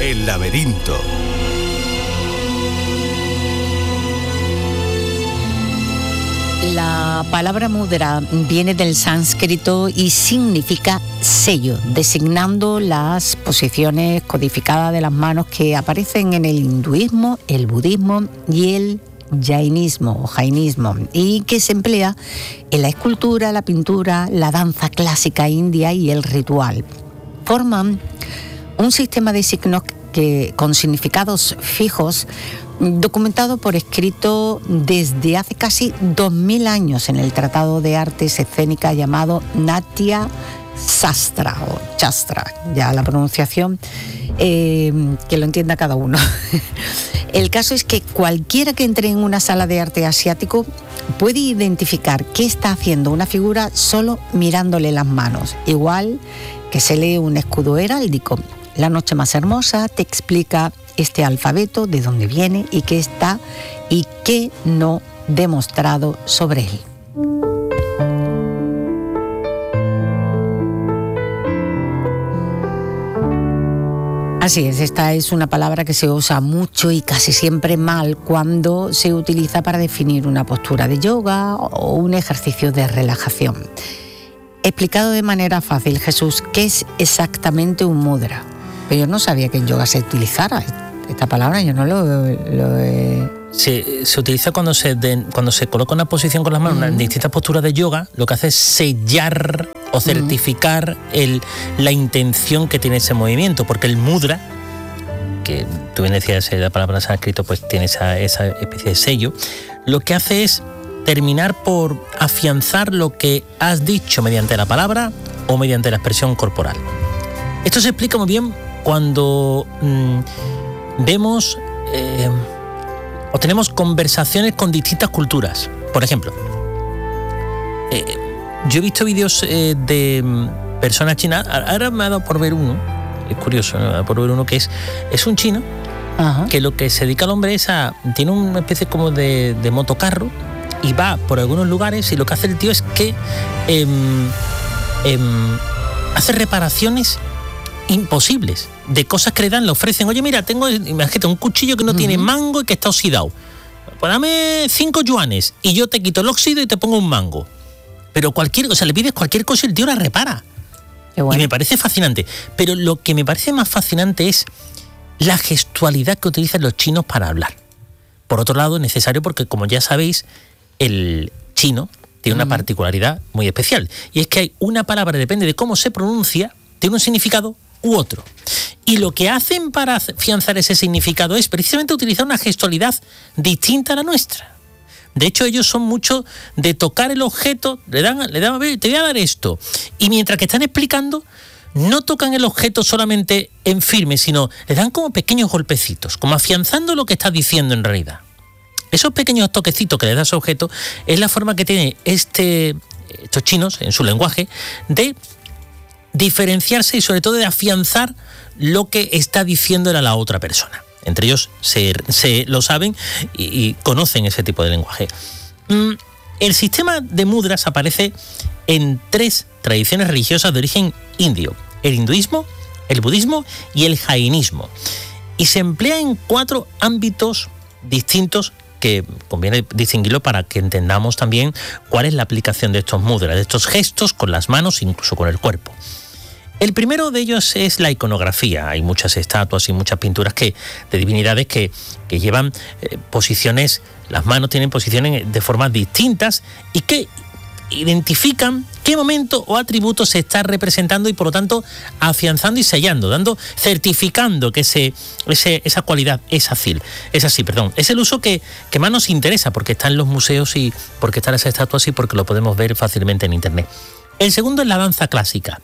El laberinto. La palabra mudra viene del sánscrito y significa sello, designando las posiciones codificadas de las manos que aparecen en el hinduismo, el budismo y el jainismo o jainismo, y que se emplea en la escultura, la pintura, la danza clásica india y el ritual. Forman un sistema de signos con significados fijos, documentado por escrito desde hace casi 2000 años en el Tratado de Artes Escénicas llamado Natya Shastra o Shastra, ya la pronunciación, que lo entienda cada uno. El caso es que cualquiera que entre en una sala de arte asiático puede identificar qué está haciendo una figura solo mirándole las manos, igual que se lee un escudo heráldico. La noche más hermosa te explica este alfabeto, de dónde viene y qué está y qué no demostrado sobre él. Así es, esta es una palabra que se usa mucho y casi siempre mal cuando se utiliza para definir una postura de yoga o un ejercicio de relajación. Explicado de manera fácil, Jesús, ¿qué es exactamente un mudra? Pero yo no sabía que en yoga se utilizara esta palabra, yo no lo he... Se utiliza cuando se coloca una posición con las manos en distintas posturas de yoga, lo que hace es sellar o certificar la intención que tiene ese movimiento, porque el mudra, que tú bien decías, la palabra sánscrito, pues tiene esa especie de sello, lo que hace es terminar por afianzar lo que has dicho mediante la palabra o mediante la expresión corporal. Esto se explica muy bien cuando vemos o tenemos conversaciones con distintas culturas. Por ejemplo, yo he visto vídeos de personas chinas. Ahora me ha dado por ver uno, es curioso, me ha dado por ver uno que es un chino. Ajá. Que lo que se dedica al hombre es tiene una especie como de motocarro y va por algunos lugares, y lo que hace el tío es que hace reparaciones imposibles de cosas que le ofrecen. Oye, mira, imagínate, un cuchillo que no tiene mango y que está oxidado. Pues dame 5 yuanes y yo te quito el óxido y te pongo un mango. Pero le pides cualquier cosa y el tío la repara. Qué bueno. Y me parece fascinante. Pero lo que me parece más fascinante es la gestualidad que utilizan los chinos para hablar. Por otro lado, es necesario porque, como ya sabéis, el chino tiene una particularidad muy especial. Y es que hay una palabra, depende de cómo se pronuncia, tiene un significado u otro. Y lo que hacen para afianzar ese significado es precisamente utilizar una gestualidad distinta a la nuestra. De hecho, ellos son mucho de tocar el objeto, le dan, a ver, te voy a dar esto. Y mientras que están explicando, no tocan el objeto solamente en firme, sino le dan como pequeños golpecitos, como afianzando lo que estás diciendo en realidad. Esos pequeños toquecitos que le das a objeto es la forma que tiene estos chinos, en su lenguaje, de diferenciarse y sobre todo de afianzar lo que está diciendo la otra persona. Entre ellos se lo saben y conocen ese tipo de lenguaje. El sistema de mudras aparece en 3 tradiciones religiosas de origen indio: el hinduismo, el budismo y el jainismo. Y se emplea en 4 ámbitos distintos que conviene distinguirlo para que entendamos también cuál es la aplicación de estos mudras, de estos gestos con las manos, incluso con el cuerpo. El primero de ellos es la iconografía. Hay muchas estatuas y muchas pinturas de divinidades que llevan posiciones, las manos tienen posiciones de formas distintas y que identifican qué momento o atributo se está representando y por lo tanto afianzando y sellando, certificando que esa cualidad es así. Es el uso que más nos interesa porque está en los museos y porque están las estatuas y porque lo podemos ver fácilmente en internet. El segundo es la danza clásica.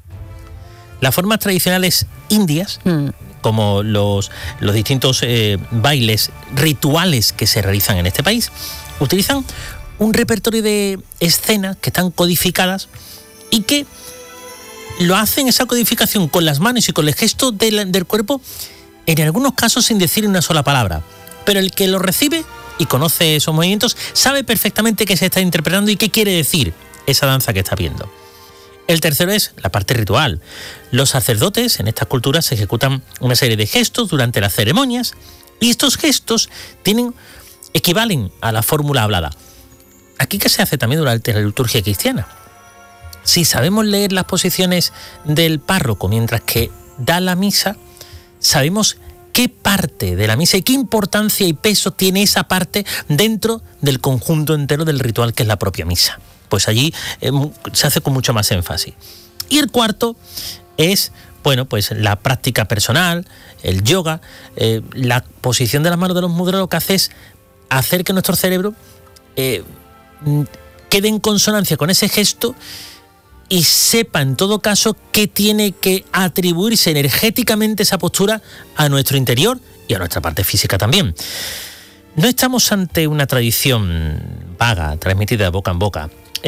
Las formas tradicionales indias, como los distintos bailes rituales que se realizan en este país, utilizan un repertorio de escenas que están codificadas y que lo hacen esa codificación con las manos y con el gesto del cuerpo, en algunos casos sin decir una sola palabra. Pero el que lo recibe y conoce esos movimientos sabe perfectamente qué se está interpretando y qué quiere decir esa danza que está viendo. El tercero es la parte ritual. Los sacerdotes en estas culturas ejecutan una serie de gestos durante las ceremonias y estos gestos equivalen a la fórmula hablada. Aquí que se hace también durante la liturgia cristiana. Si sabemos leer las posiciones del párroco mientras que da la misa, sabemos qué parte de la misa y qué importancia y peso tiene esa parte dentro del conjunto entero del ritual que es la propia misa. Pues allí se hace con mucho más énfasis. Y el cuarto es, bueno, pues la práctica personal, el yoga, la posición de las manos de los mudras lo que hace es hacer que nuestro cerebro quede en consonancia con ese gesto y sepa en todo caso que tiene que atribuirse energéticamente esa postura a nuestro interior y a nuestra parte física también. No estamos ante una tradición vaga, transmitida de boca en boca.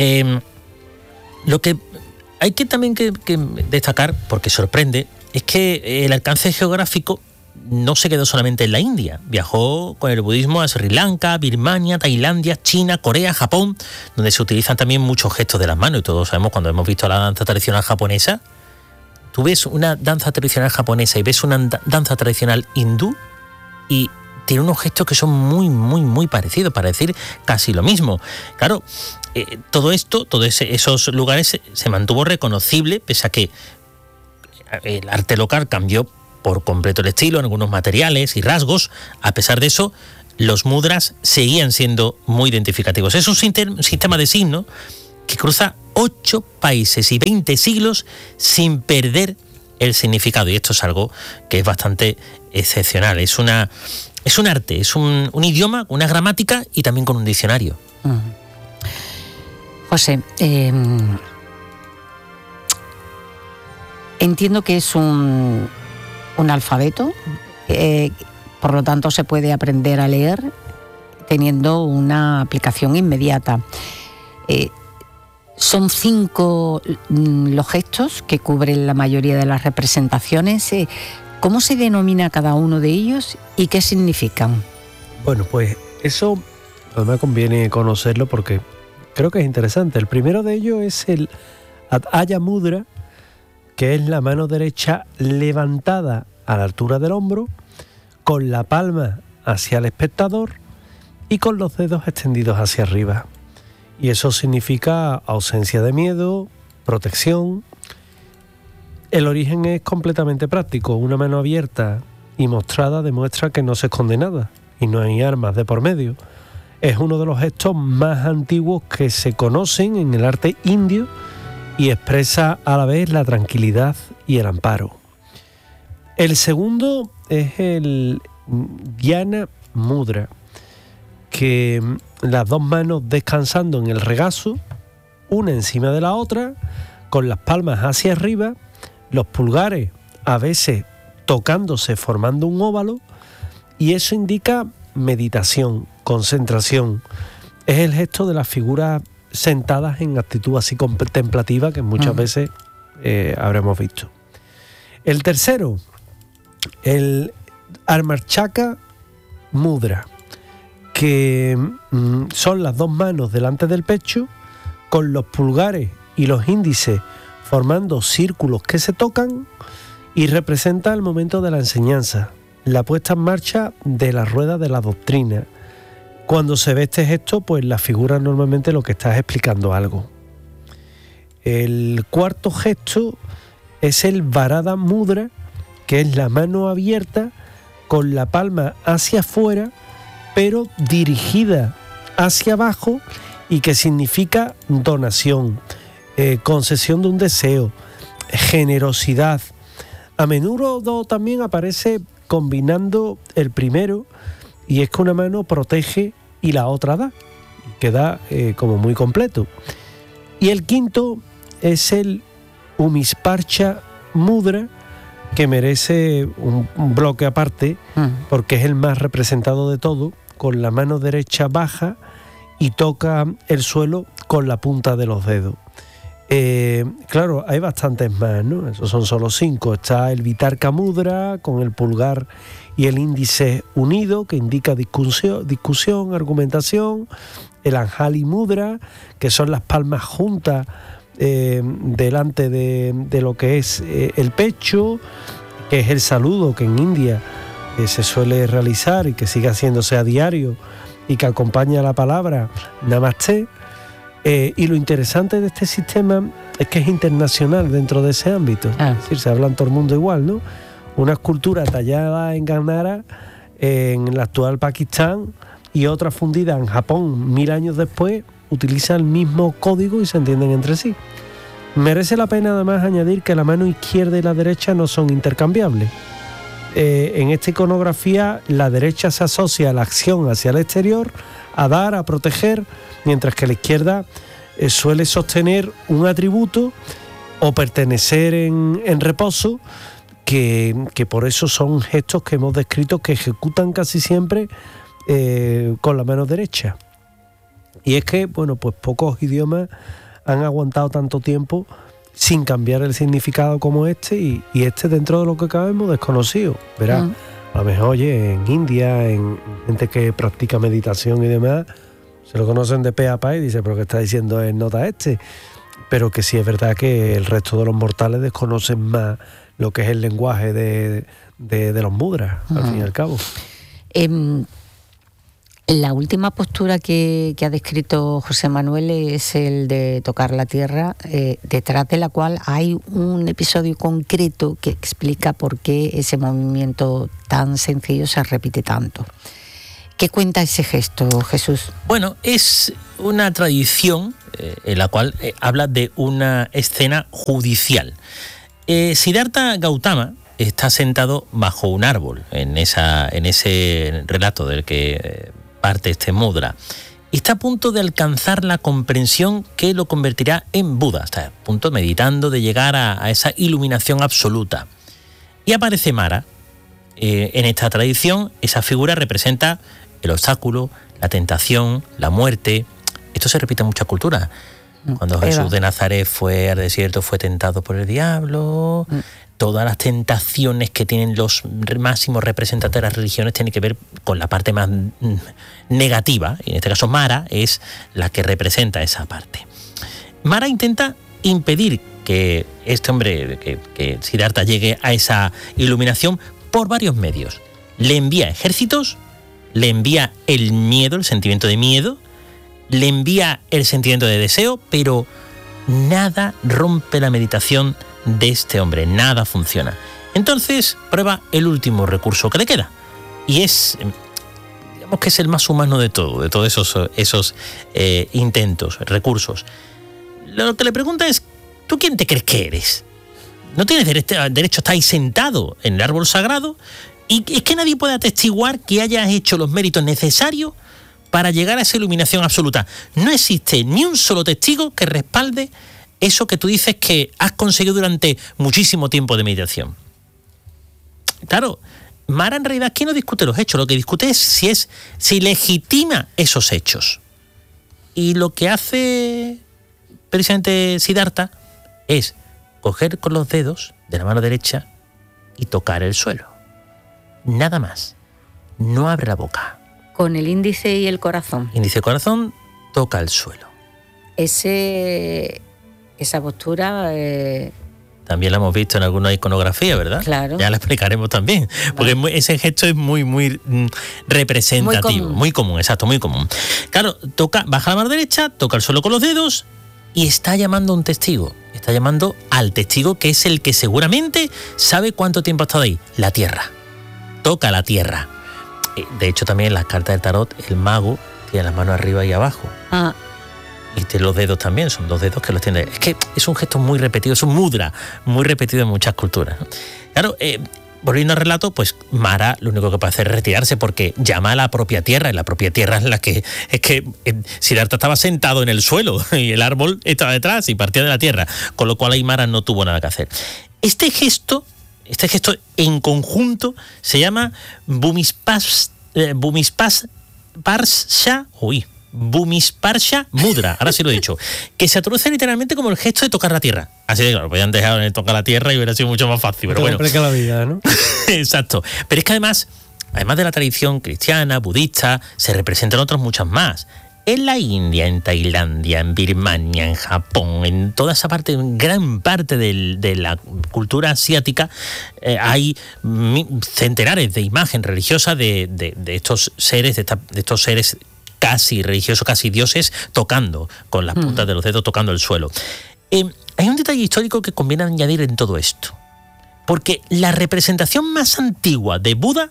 Lo que hay que también que destacar, porque sorprende, es que el alcance geográfico no se quedó solamente en la India. Viajó con el budismo a Sri Lanka, Birmania, Tailandia, China, Corea, Japón, donde se utilizan también muchos gestos de las manos. Y todos sabemos, cuando hemos visto la danza tradicional japonesa, tú ves una danza tradicional japonesa y ves una danza tradicional hindú y tiene unos gestos que son muy, muy, muy parecidos, para decir casi lo mismo. Claro, todo esto, esos lugares se mantuvo reconocible, pese a que el arte local cambió por completo el estilo, en algunos materiales y rasgos. A pesar de eso, los mudras seguían siendo muy identificativos. Es un sistema de signos que cruza 8 países y 20 siglos sin perder el significado. Y esto es algo que es bastante excepcional. Es un arte, es un idioma, una gramática y también con un diccionario. José, entiendo que es un alfabeto, por lo tanto se puede aprender a leer teniendo una aplicación inmediata. Son 5 los gestos que cubren la mayoría de las representaciones. ¿Cómo se denomina cada uno de ellos y qué significan? Bueno, pues eso me conviene conocerlo porque creo que es interesante. El primero de ellos es el Adhaya Mudra, que es la mano derecha levantada a la altura del hombro, con la palma hacia el espectador y con los dedos extendidos hacia arriba. Y eso significa ausencia de miedo, protección. El origen es completamente práctico. Una mano abierta y mostrada demuestra que no se esconde nada y no hay armas de por medio. Es uno de los gestos más antiguos que se conocen en el arte indio y expresa a la vez la tranquilidad y el amparo. El segundo es el Dhyana Mudra, que las dos manos descansando en el regazo, una encima de la otra, con las palmas hacia arriba, los pulgares a veces tocándose formando un óvalo, y eso indica meditación, concentración. Es el gesto de las figuras sentadas en actitud así contemplativa que muchas veces habremos visto. El tercero, el Armarchaka Mudra, que son las dos manos delante del pecho, con los pulgares y los índices formando círculos que se tocan, y representa el momento de la enseñanza, la puesta en marcha de la rueda de la doctrina. Cuando se ve este gesto, pues la figura normalmente lo que está es explicando algo. El cuarto gesto es el Varada Mudra, que es la mano abierta con la palma hacia afuera, pero dirigida hacia abajo, y que significa donación, concesión de un deseo, generosidad. A menudo también aparece combinando el primero, y es que una mano protege y la otra da, queda como muy completo. Y el quinto es el Umisparcha Mudra, que merece un bloque aparte, porque es el más representado de todo, con la mano derecha baja y toca el suelo con la punta de los dedos. Claro, hay bastantes más, ¿no? Esos son solo 5. Está el Vitarka Mudra, con el pulgar y el índice unido, que indica discusión, argumentación. El Anjali Mudra, que son las palmas juntas delante de lo que es el pecho, que es el saludo que en India se suele realizar y que sigue haciéndose a diario y que acompaña la palabra Namaste. Y lo interesante de este sistema es que es internacional dentro de ese ámbito. Es decir, se habla en todo el mundo igual, ¿no? Una escultura tallada en Gandhara, en el actual Pakistán, y otra fundida en Japón 1000 años después, utiliza el mismo código y se entienden entre sí. Merece la pena además añadir que la mano izquierda y la derecha no son intercambiables. En esta iconografía la derecha se asocia a la acción hacia el exterior, a dar, a proteger, mientras que la izquierda suele sostener un atributo o pertenecer en reposo, que por eso son gestos que hemos descrito que ejecutan casi siempre con la mano derecha. Y es que, bueno, pues pocos idiomas han aguantado tanto tiempo sin cambiar el significado como este, y este, dentro de lo que cabe, hemos desconocido. Verás, a lo mejor, oye, en India, en gente que practica meditación y demás, se lo conocen de pe a pa y dice, pero ¿qué está diciendo el nota este? Pero que sí es verdad que el resto de los mortales desconocen más lo que es el lenguaje de los mudras, al fin y al cabo. La última postura que ha descrito José Manuel es el de tocar la tierra, detrás de la cual hay un episodio concreto que explica por qué ese movimiento tan sencillo se repite tanto. ¿Qué cuenta ese gesto, Jesús? Bueno, es una tradición en la cual habla de una escena judicial. Siddhartha Gautama está sentado bajo un árbol en ese relato del que parte este mudra, y está a punto de alcanzar la comprensión que lo convertirá en Buda. Está a punto, meditando, de llegar a esa iluminación absoluta. Y aparece Mara. En esta tradición, esa figura representa el obstáculo, la tentación, la muerte. Esto se repite en muchas culturas. Cuando Jesús de Nazaret fue al desierto, fue tentado por el diablo. Todas las tentaciones que tienen los máximos representantes de las religiones tienen que ver con la parte más negativa. Y en este caso Mara es la que representa esa parte. Mara intenta impedir que este hombre, que Siddhartha, llegue a esa iluminación por varios medios. Le envía ejércitos, le envía el miedo, el sentimiento de miedo, le envía el sentimiento de deseo, pero nada rompe la meditación de este hombre, nada funciona. Entonces prueba el último recurso que le queda, y es, digamos que es el más humano de todos esos intentos, recursos. Lo que le pregunta es, ¿tú quién te crees que eres? No tienes derecho a estar ahí sentado en el árbol sagrado, y es que nadie puede atestiguar que hayas hecho los méritos necesarios para llegar a esa iluminación absoluta. No existe ni un solo testigo que respalde eso que tú dices que has conseguido durante muchísimo tiempo de meditación. Claro, Mara en realidad aquí no discute los hechos, lo que discute es si legitima esos hechos. Y lo que hace precisamente Siddhartha es coger con los dedos de la mano derecha y tocar el suelo. Nada más. No abre la boca. Con el índice y el corazón. Índice y corazón, toca el suelo. Esa postura... También la hemos visto en alguna iconografía, ¿verdad? Claro. Ya la explicaremos también, porque ese gesto es muy representativo. Muy común, exacto, muy común. Claro, baja la mano derecha, toca el suelo con los dedos y está llamando a un testigo. Está llamando al testigo, que es el que seguramente sabe cuánto tiempo ha estado ahí, la tierra. Toca la tierra. De hecho, también en las cartas del tarot, el mago tiene las manos arriba y abajo. Y tiene los dedos también, son 2 dedos que los tiene. Es que es un gesto muy repetido, es un mudra muy repetido en muchas culturas, ¿no? Claro, volviendo al relato, pues Mara lo único que puede hacer es retirarse, porque llama a la propia tierra, y la propia tierra es la que... Es que Siddhartha estaba sentado en el suelo y el árbol estaba detrás y partía de la tierra, con lo cual ahí Mara no tuvo nada que hacer. Este gesto en conjunto se llama Bhumisparsha Mudra, ahora sí lo he dicho, que se traduce literalmente como el gesto de tocar la tierra. Así de claro, podían dejar de tocar la tierra y hubiera sido mucho más fácil, pero bueno. La vida, ¿no? Exacto. Pero es que además de la tradición cristiana, budista, se representan otras muchas más. En la India, en Tailandia, en Birmania, en Japón, en toda esa parte, en gran parte de la cultura asiática, hay centenares de imágenes religiosas de estos seres, de estos seres casi religiosos, casi dioses, tocando con las puntas de los dedos, tocando el suelo. Hay un detalle histórico que conviene añadir en todo esto, porque la representación más antigua de Buda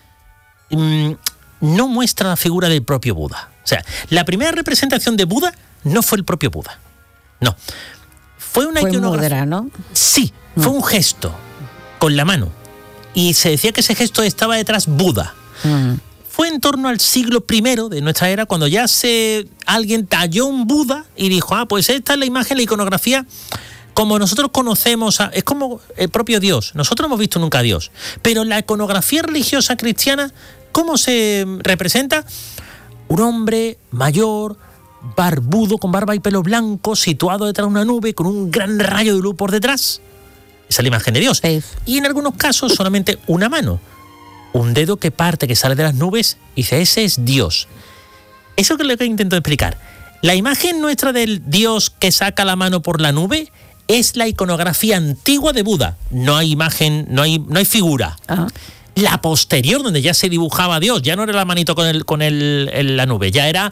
no muestra la figura del propio Buda. O sea, la primera representación de Buda no fue el propio Buda. No. Fue una iconografía. ¿no? Sí, fue un gesto con la mano. Y se decía que ese gesto estaba detrás Buda. Fue en torno al siglo I de nuestra era cuando ya alguien talló un Buda y dijo, pues esta es la imagen, la iconografía como nosotros conocemos, es como el propio Dios. Nosotros no hemos visto nunca a Dios. Pero la iconografía religiosa cristiana, ¿cómo se representa? Un hombre mayor, barbudo, con barba y pelo blanco, situado detrás de una nube, con un gran rayo de luz por detrás. Esa es la imagen de Dios. Sí. Y en algunos casos solamente una mano. Un dedo que parte, que sale de las nubes, y dice, ese es Dios. Eso es lo que intento explicar. La imagen nuestra del Dios que saca la mano por la nube es la iconografía antigua de Buda. No hay imagen, no hay figura. Ajá. La posterior, donde ya se dibujaba a Dios, ya no era la manito con la nube, ya era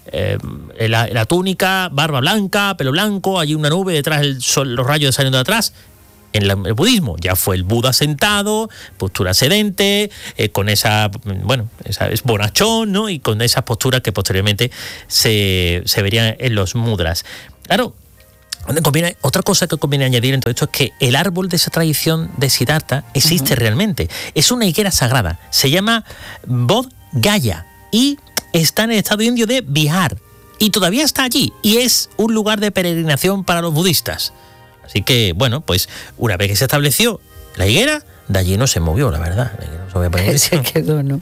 la túnica, barba blanca, pelo blanco, allí una nube, detrás el sol, los rayos saliendo de atrás. En el budismo ya fue el Buda sentado, postura sedente, con esa es bonachón, ¿no? Y con esas posturas que posteriormente se verían en los mudras. Claro, otra cosa que conviene añadir en todo esto es que el árbol de esa tradición de Siddhartha existe realmente. Es una higuera sagrada. Se llama Bodh Gaya y está en el estado indio de Bihar. Y todavía está allí. Y es un lugar de peregrinación para los budistas. Así que, bueno, pues una vez que se estableció la higuera, de allí no se movió, la verdad. Se quedó, ¿no?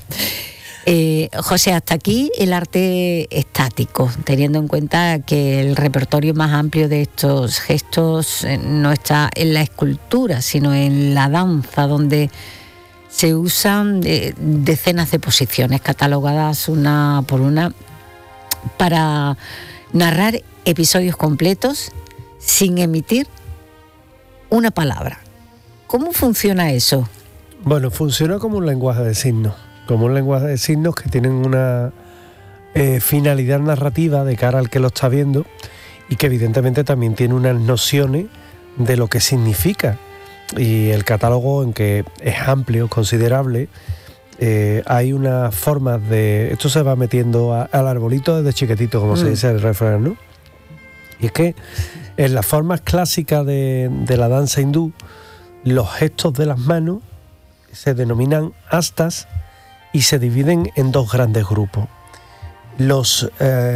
José, hasta aquí el arte estático, teniendo en cuenta que el repertorio más amplio de estos gestos no está en la escultura, sino en la danza, donde se usan decenas de posiciones catalogadas una por una para narrar episodios completos sin emitir una palabra. ¿Cómo funciona eso? Bueno, funciona como un lenguaje de signos. Como un lenguaje de signos que tienen una finalidad narrativa de cara al que lo está viendo y que evidentemente también tiene unas nociones de lo que significa. Y el catálogo, en que es amplio, considerable, hay unas formas de... Esto se va metiendo al arbolito desde chiquitito, como se dice el refrán, ¿no? Y es que en las formas clásicas de la danza hindú, los gestos de las manos se denominan astas y se dividen en dos grandes grupos. Los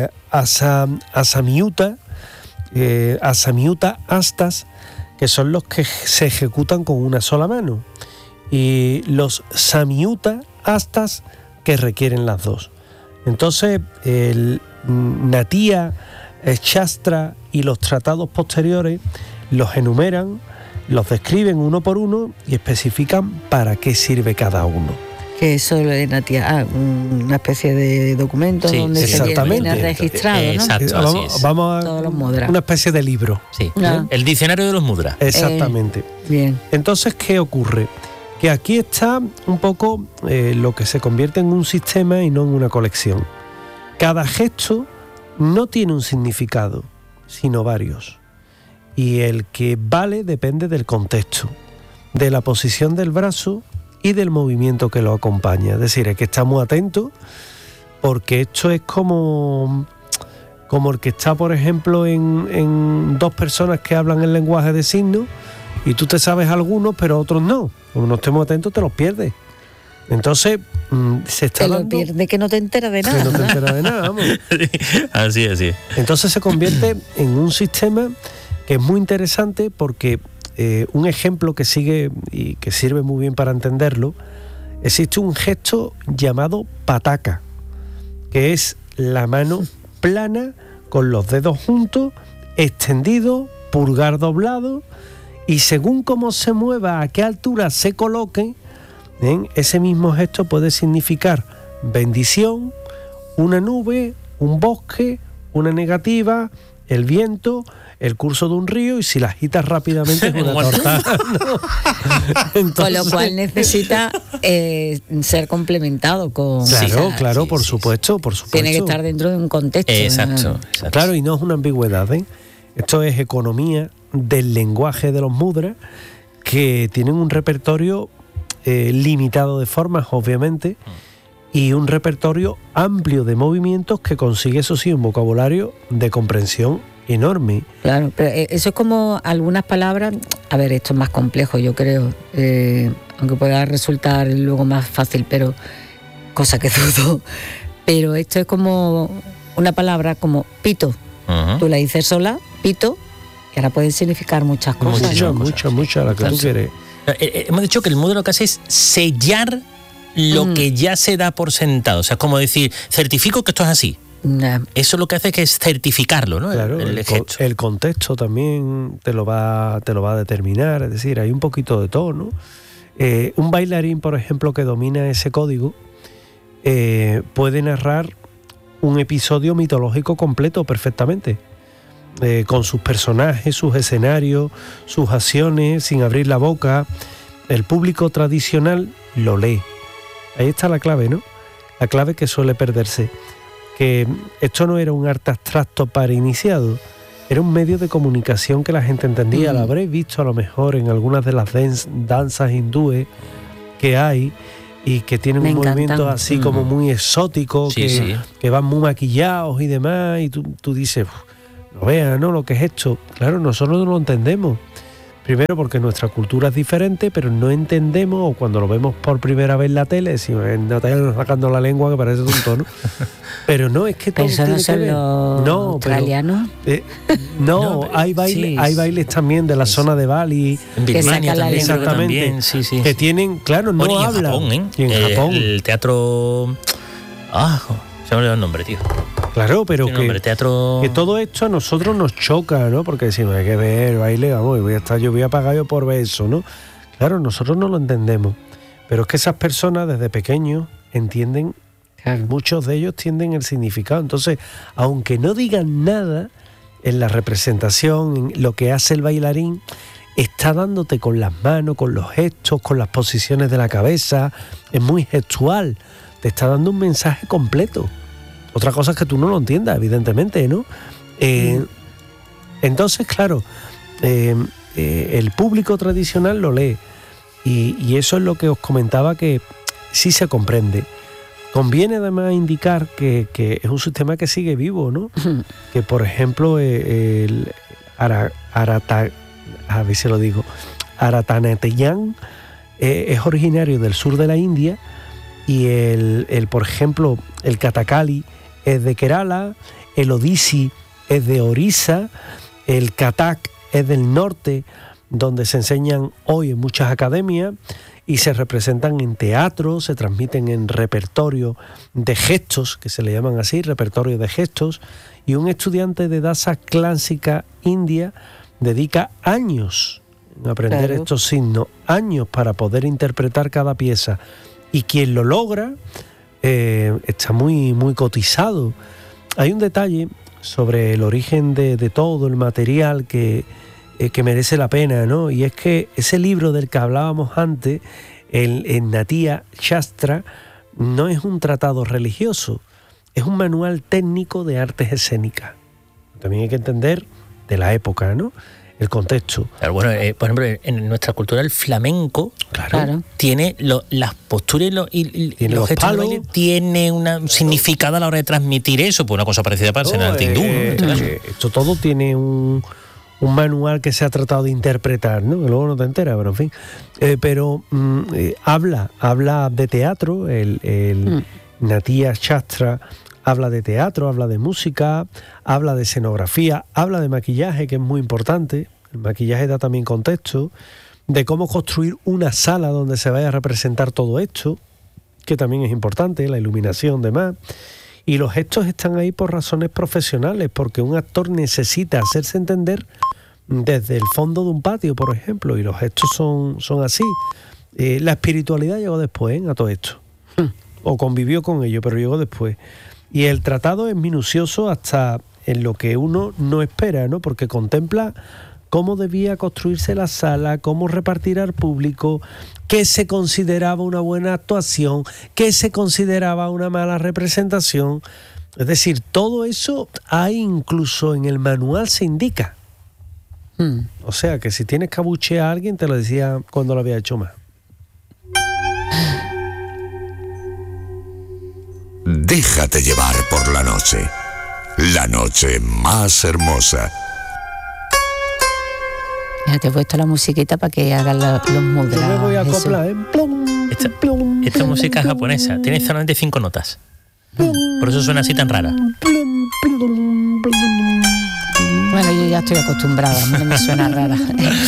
asamyuta astas, que son los que se ejecutan con una sola mano, y los samyuta astas, que requieren las dos. Entonces, el Natya Shastra y los tratados posteriores los enumeran, los describen uno por uno y especifican para qué sirve cada uno. Que eso es una especie de documento, sí, donde se viene registrado, ¿no? Exacto, vamos a una especie de libro. Sí, el diccionario de los mudras. Exactamente. Bien. Entonces, ¿qué ocurre? Que aquí está un poco lo que se convierte en un sistema y no en una colección. Cada gesto no tiene un significado, sino varios. Y el que vale depende del contexto, de la posición del brazo y del movimiento que lo acompaña. Es decir, hay que estar muy atento, porque esto es como el que está, por ejemplo, en dos personas que hablan el lenguaje de signos, y tú te sabes algunos, pero otros no. Como no estemos atentos, te los pierdes. Entonces, se está dando... Te lo pierdes, que no te enteras de nada. Que no te enteras de nada, vamos. Así. Entonces se convierte en un sistema que es muy interesante, porque un ejemplo que sigue y que sirve muy bien para entenderlo, existe un gesto llamado pataka, que es la mano plana con los dedos juntos, extendido, pulgar doblado, y según cómo se mueva, a qué altura se coloque, ese mismo gesto puede significar bendición, una nube un bosque, una negativa, el viento, el curso de un río, y si la agitas rápidamente es una torta, ¿no? Entonces, con lo cual necesita ser complementado con... Claro, por supuesto. Tiene que estar dentro de un contexto. Exacto. Claro, y no es una ambigüedad, ¿eh? Esto es economía del lenguaje de los mudras, que tienen un repertorio limitado de formas, obviamente, y un repertorio amplio de movimientos que consigue, eso sí, un vocabulario de comprensión enorme. Claro, pero eso es como algunas palabras. A ver, esto es más complejo, yo creo, aunque pueda resultar luego más fácil, pero cosa que dudo. Pero esto es como una palabra como pito. Uh-huh. Tú la dices sola, pito, y ahora puede significar muchas cosas. Muchas, la que tú quieres. Hemos dicho que el mudra lo que hace es sellar lo que ya se da por sentado. O sea, es como decir, certifico que esto es así. Eso lo que hace es certificarlo, ¿no? Claro, el contexto también te lo va a determinar, es decir, hay un poquito de todo, ¿no? Un bailarín, por ejemplo, que domina ese código, puede narrar un episodio mitológico completo perfectamente, con sus personajes, sus escenarios, sus acciones, sin abrir la boca. El público tradicional lo lee. Ahí está la clave, ¿no? La clave que suele perderse. Que esto no era un arte abstracto para iniciados, era un medio de comunicación que la gente entendía. Lo habréis visto a lo mejor en algunas de las danzas hindúes que hay y que tienen un movimiento así como muy exótico, que van muy maquillados y demás, y tú dices, no veas, ¿no?, lo que es esto. Claro, nosotros no lo entendemos. Primero porque nuestra cultura es diferente, pero no entendemos, o cuando lo vemos por primera vez en la tele, decimos, Natalia sacando la lengua que parece tonto, ¿no? Pero no, es que todo tiene que ver. No, australianos. No, hay bailes también de la zona de Bali, en Birmania también, exactamente, también, que tienen, claro, no bueno, hablan. Y en Japón, el teatro, se me olvidó el nombre, tío. Claro, pero que todo esto a nosotros nos choca, ¿no? Porque decimos, hay que ver baile, vamos, yo voy a pagar yo por ver eso, ¿no? Claro, nosotros no lo entendemos, pero es que esas personas desde pequeños entienden, muchos de ellos tienden el significado. Entonces, aunque no digan nada, en la representación, en lo que hace el bailarín, está dándote con las manos, con los gestos, con las posiciones de la cabeza, es muy gestual, te está dando un mensaje completo. Otra cosa es que tú no lo entiendas, evidentemente, ¿no? Entonces, claro, el público tradicional lo lee, y eso es lo que os comentaba, que sí se comprende. Conviene además indicar que es un sistema que sigue vivo, ¿no? Que, por ejemplo, el Bharatanatyam es originario del sur de la India, y por ejemplo, el Kathakali es de Kerala, el Odissi es de Orissa, el Kathak es del norte, donde se enseñan hoy en muchas academias y se representan en teatro, se transmiten en repertorio de gestos, que se le llaman así, repertorio de gestos, y un estudiante de danza clásica india dedica años en aprender estos signos, años para poder interpretar cada pieza, y quien lo logra está muy, muy cotizado. Hay un detalle sobre el origen de todo el material que merece la pena, ¿no? Y es que ese libro del que hablábamos antes, el Natya Shastra, no es un tratado religioso, es un manual técnico de artes escénicas. También hay que entender de la época, ¿no?, el contexto. Claro, bueno, por ejemplo, en nuestra cultura el flamenco tiene las posturas y los gestos de baile, tiene un significado a la hora de transmitir eso, pues una cosa parecida para el arte hindú, ¿no? Esto todo tiene un manual que se ha tratado de interpretar, ¿no? Que luego no te enteras, pero en fin. Habla de teatro, el Natya Shastra habla de teatro, habla de música, habla de escenografía, habla de maquillaje, que es muy importante. El maquillaje da también contexto, de cómo construir una sala donde se vaya a representar todo esto, que también es importante, la iluminación, demás. Y los gestos están ahí por razones profesionales, porque un actor necesita hacerse entender desde el fondo de un patio, por ejemplo, y los gestos son así. La espiritualidad llegó después, a todo esto. O convivió con ello, pero llegó después. Y el tratado es minucioso hasta en lo que uno no espera, ¿no? Porque contempla cómo debía construirse la sala, cómo repartir al público, qué se consideraba una buena actuación, qué se consideraba una mala representación. Es decir, todo eso hay incluso en el manual se indica. O sea, que si tienes que abuchear a alguien, te lo decía cuando lo había hecho mal. Déjate llevar por la noche más hermosa. Ya te he puesto la musiquita para que hagan los mudras. Yo me voy a Jesús. acoplar, ¿eh? Esta música japonesa tiene solamente 5 notas. Por eso suena así tan rara. Bueno, yo ya estoy acostumbrada, no me suena rara.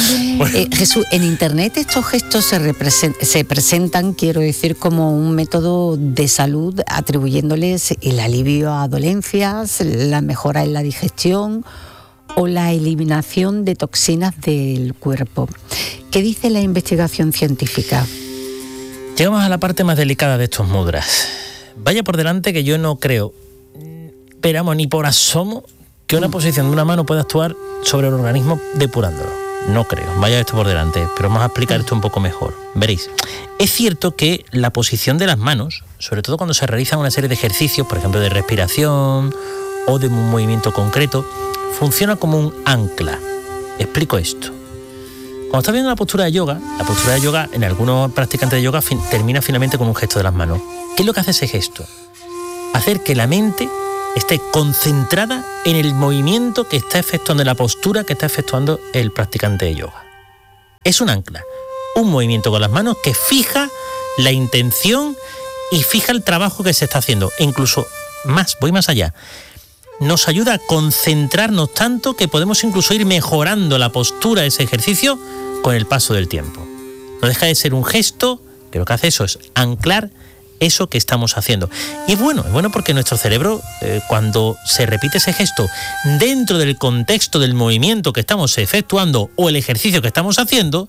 Jesús, en Internet estos gestos se presentan, quiero decir, como un método de salud, atribuyéndoles el alivio a dolencias, la mejora en la digestión o la eliminación de toxinas del cuerpo. ¿Qué dice la investigación científica? Llegamos a la parte más delicada de estos mudras. Vaya por delante que yo no creo, esperamos ni por asomo, que una posición de una mano pueda actuar sobre el organismo depurándolo. No creo, vaya esto por delante, pero vamos a explicar esto un poco mejor. Veréis, es cierto que la posición de las manos, sobre todo cuando se realizan una serie de ejercicios, por ejemplo de respiración o de un movimiento concreto, funciona como un ancla. Explico esto. Cuando estás viendo la postura de yoga en algunos practicantes de yoga termina finalmente con un gesto de las manos. ¿Qué es lo que hace ese gesto? Hacer que la mente esté concentrada en el movimiento que está efectuando, en la postura que está efectuando el practicante de yoga. Es un ancla, un movimiento con las manos que fija la intención y fija el trabajo que se está haciendo. E incluso voy más allá. Nos ayuda a concentrarnos tanto que podemos incluso ir mejorando la postura de ese ejercicio con el paso del tiempo. No deja de ser un gesto que lo que hace eso es anclar eso que estamos haciendo. Y es bueno porque nuestro cerebro, cuando se repite ese gesto dentro del contexto del movimiento que estamos efectuando o el ejercicio que estamos haciendo,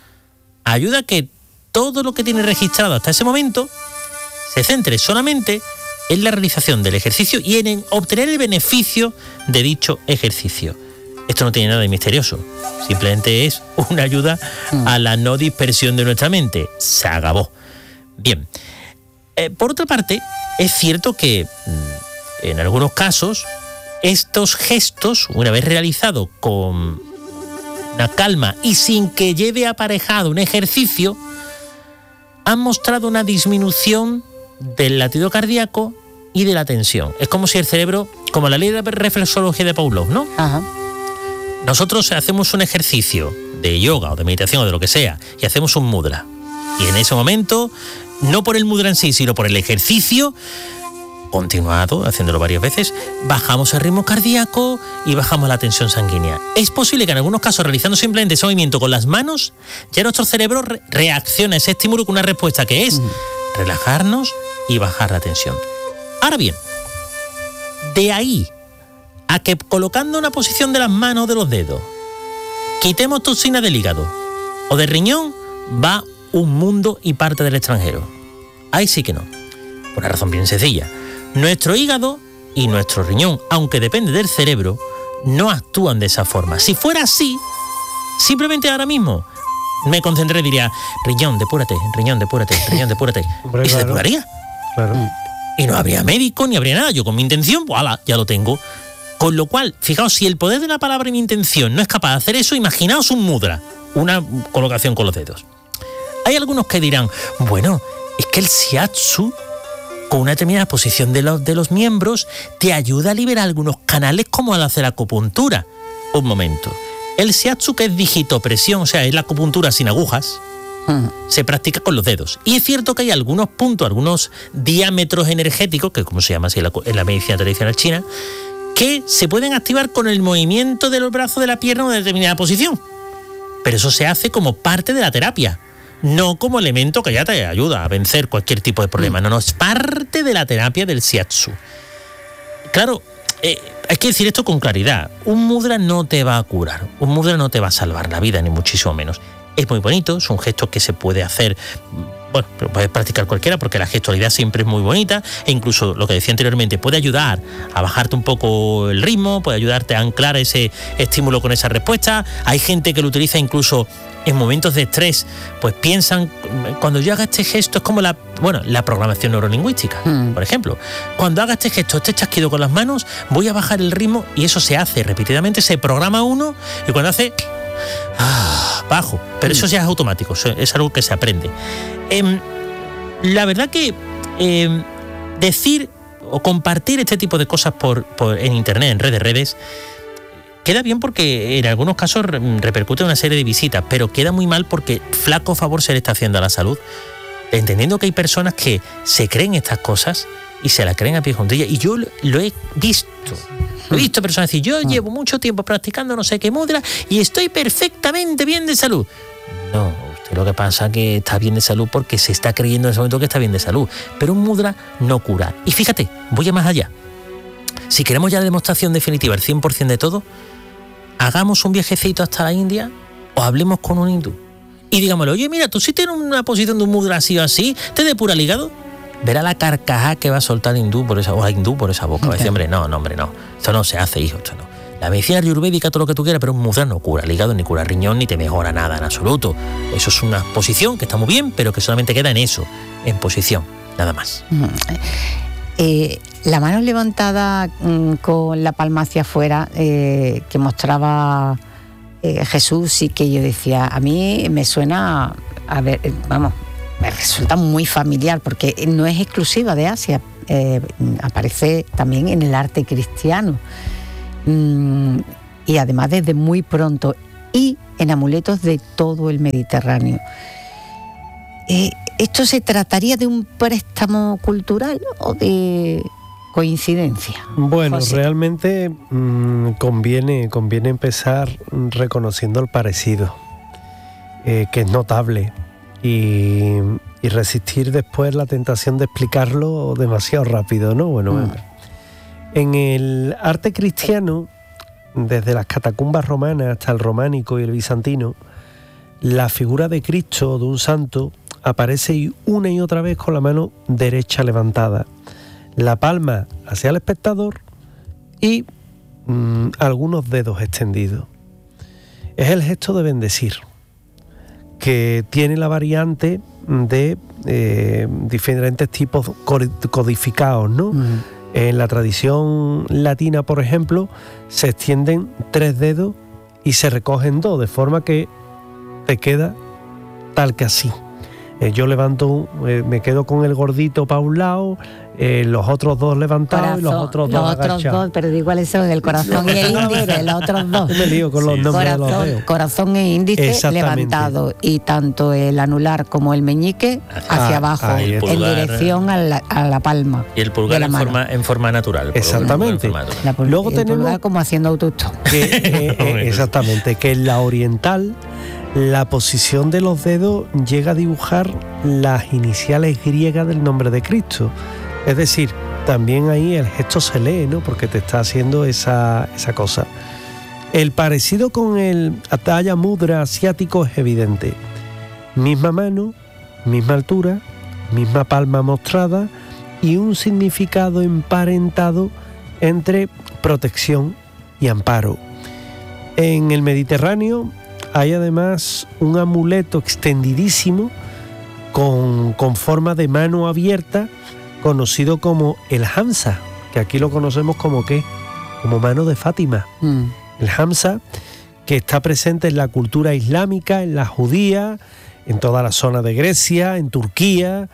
ayuda a que todo lo que tiene registrado hasta ese momento se centre solamente en la realización del ejercicio y en obtener el beneficio de dicho ejercicio. Esto no tiene nada de misterioso, simplemente es una ayuda a la no dispersión de nuestra mente. Se acabó. Bien. Por otra parte, es cierto que en algunos casos estos gestos, una vez realizados con una calma y sin que lleve aparejado un ejercicio, han mostrado una disminución del latido cardíaco y de la tensión. Es como si el cerebro, como la ley de reflexología de Pavlov, ¿no? Ajá. Nosotros hacemos un ejercicio de yoga o de meditación o de lo que sea y hacemos un mudra. Y en ese momento, no por el mudra en sí, sino por el ejercicio continuado, haciéndolo varias veces, bajamos el ritmo cardíaco y bajamos la tensión sanguínea. Es posible que en algunos casos, realizando simplemente ese movimiento con las manos, ya nuestro cerebro reacciona a ese estímulo con una respuesta que es relajarnos y bajar la tensión. Ahora bien, de ahí a que colocando una posición de las manos o de los dedos, quitemos toxinas del hígado o del riñón, va un mundo y parte del extranjero. Ahí sí que no. Por una razón bien sencilla. Nuestro hígado y nuestro riñón, aunque depende del cerebro, no actúan de esa forma. Si fuera así, simplemente ahora mismo me concentré y diría, riñón, depúrate, riñón, depúrate, riñón, depúrate. Hombre, y se claro. depuraría. Claro. Y no habría médico ni habría nada. Yo con mi intención, pues ala, ya lo tengo. Con lo cual, fijaos, si el poder de la palabra y mi intención no es capaz de hacer eso, imaginaos un mudra, una colocación con los dedos. Hay algunos que dirán, bueno, es que el shiatsu, con una determinada posición de los miembros, te ayuda a liberar algunos canales como al hacer acupuntura. Un momento. El shiatsu, que es digitopresión, o sea, es la acupuntura sin agujas, se practica con los dedos. Y es cierto que hay algunos puntos, algunos diámetros energéticos, que como se llama así en la medicina tradicional china, que se pueden activar con el movimiento de los brazos de la pierna en una determinada posición. Pero eso se hace como parte de la terapia, no como elemento que ya te ayuda a vencer cualquier tipo de problema. No, es parte de la terapia del shiatsu. Claro, hay que decir esto con claridad. Un mudra no te va a curar, un mudra no te va a salvar la vida, ni muchísimo menos. Es muy bonito, es un gesto que se puede hacer bueno, pero puedes practicar cualquiera porque la gestualidad siempre es muy bonita e incluso lo que decía anteriormente puede ayudar a bajarte un poco el ritmo, puede ayudarte a anclar ese estímulo con esa respuesta. Hay gente que lo utiliza incluso en momentos de estrés, pues piensan, cuando yo haga este gesto es como la programación neurolingüística, por ejemplo. Cuando haga este gesto, este chasquido con las manos, voy a bajar el ritmo y eso se hace repetidamente, se programa uno y cuando hace bajo, pero eso ya es automático, es algo que se aprende. La verdad que decir o compartir este tipo de cosas en internet, en redes, queda bien porque en algunos casos repercute en una serie de visitas, pero queda muy mal porque flaco favor se le está haciendo a la salud, entendiendo que hay personas que se creen estas cosas y se la creen a pie juntillas. Y yo lo he visto. He visto personas decir, yo llevo mucho tiempo practicando no sé qué mudra y estoy perfectamente bien de salud. No, usted lo que pasa es que está bien de salud porque se está creyendo en ese momento que está bien de salud. Pero un mudra no cura. Y fíjate, voy a más allá. Si queremos ya la demostración definitiva, el 100% de todo, hagamos un viajecito hasta la India o hablemos con un hindú. Y digámosle, oye, mira, tú si tienes una posición de un mudra así o así, te depura el hígado. Verá la carcajada que va a soltar hindú por esa boca. Va a decir, hombre, no. Esto no se hace, hijo, esto no. La medicina ayurvédica, todo lo que tú quieras, pero un mudra no cura el hígado, ni cura el riñón, ni te mejora nada en absoluto. Eso es una posición que está muy bien, pero que solamente queda en eso, en posición, nada más. La mano levantada con la palma hacia afuera que mostraba Jesús y que yo decía, a mí me suena, me resulta muy familiar porque no es exclusiva de Asia, aparece también en el arte cristiano y además desde muy pronto y en amuletos de todo el Mediterráneo. ¿Esto se trataría de un préstamo cultural o de coincidencia? Bueno, José, realmente conviene empezar reconociendo el parecido, que es notable, y resistir después la tentación de explicarlo demasiado rápido, ¿no? Bueno, en el arte cristiano, desde las catacumbas romanas hasta el románico y el bizantino, la figura de Cristo, de un santo, aparece una y otra vez con la mano derecha levantada, la palma hacia el espectador y algunos dedos extendidos. Es el gesto de bendecir, que tiene la variante de diferentes tipos codificados, ¿no? En la tradición latina, por ejemplo, se extienden 3 dedos y se recogen 2, de forma que te queda tal que así. Yo levanto, me quedo con el gordito para un lado, los otros 2 levantados y los otros 2 agachados. Los otros 2, pero digo cuáles son, el corazón y el índice, los otros 2. Me lío con los nombres de los dedos. Corazón e índice levantado y tanto el anular como el meñique hacia abajo, en dirección a la palma. Y el pulgar en forma natural. Exactamente. Luego tenemos pulgar como haciendo autostop. Exactamente, que en la oriental la posición de los dedos llega a dibujar las iniciales griegas del nombre de Cristo. Es decir, también ahí el gesto se lee, ¿no? Porque te está haciendo esa cosa. El parecido con el Ataya Mudra asiático es evidente. Misma mano, misma altura, misma palma mostrada y un significado emparentado entre protección y amparo. En el Mediterráneo hay además un amuleto extendidísimo con forma de mano abierta, conocido como el Hamsa, que aquí lo conocemos como ¿qué? Como mano de Fátima. El Hamsa, que está presente en la cultura islámica, en la judía, en toda la zona de Grecia, en Turquía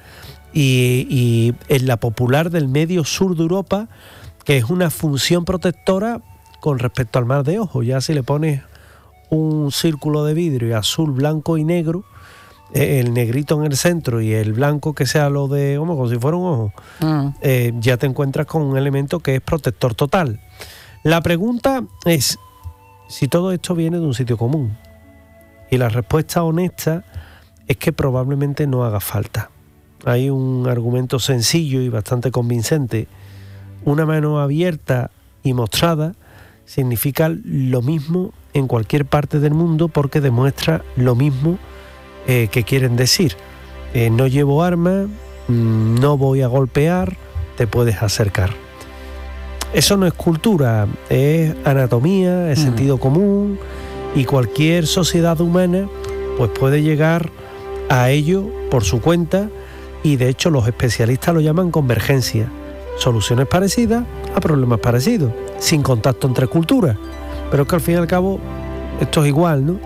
y en la popular del medio sur de Europa, que es una función protectora con respecto al mal de ojo. Ya si le pones un círculo de vidrio azul, blanco y negro, el negrito en el centro y el blanco que sea lo de como si fuera un ojo, ya te encuentras con un elemento que es protector total. La pregunta es si todo esto viene de un sitio común, y la respuesta honesta es que probablemente no haga falta. Hay un argumento sencillo y bastante convincente. Una mano abierta y mostrada significa lo mismo en cualquier parte del mundo porque demuestra lo mismo que quieren decir. no llevo armas, no voy a golpear, te puedes acercar. Eso no es cultura, es anatomía, es sentido común, y cualquier sociedad humana pues puede llegar a ello por su cuenta, y de hecho los especialistas lo llaman convergencia, soluciones parecidas a problemas parecidos, sin contacto entre culturas, pero es que al fin y al cabo esto es igual, ¿no?